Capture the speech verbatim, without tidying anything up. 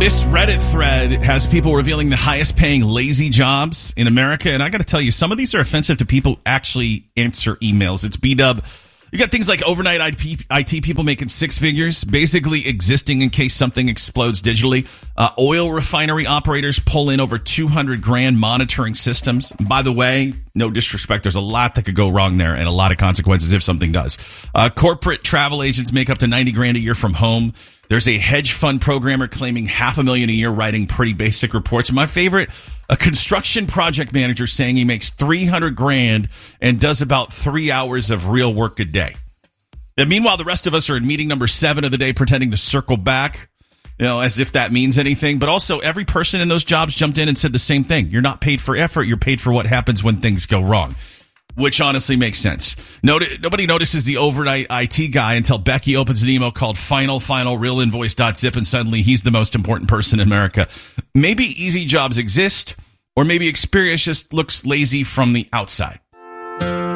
This Reddit thread has people revealing the highest paying lazy jobs in America. And I got to tell you, some of these are offensive to people who actually answer emails. It's B-dub. You got things like overnight I T people making six figures, basically existing in case something explodes digitally. Uh, oil refinery operators pull in over two hundred grand monitoring systems. By the way, no disrespect, there's a lot that could go wrong there and a lot of consequences if something does. Uh, corporate travel agents make up to ninety grand a year from home. There's a hedge fund programmer claiming half a million a year writing pretty basic reports. My favorite, a construction project manager saying he makes three hundred grand and does about three hours of real work a day. And meanwhile, the rest of us are in meeting number seven of the day pretending to circle back, you know, as if that means anything. But also every person in those jobs jumped in and said the same thing. You're not paid for effort. You're paid for what happens when things go wrong. Which honestly makes sense. Nobody notices the overnight I T guy until Becky opens an email called final, final, real invoice.zip, and suddenly he's the most important person in America. Maybe easy jobs exist, or maybe Experience just looks lazy from the outside.